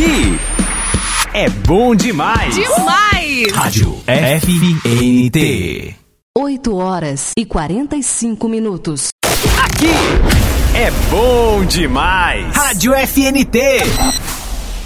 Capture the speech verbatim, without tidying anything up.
Aqui é bom demais. Demais! Rádio F N T. oito horas e quarenta e cinco minutos. Aqui é bom demais. Rádio F N T.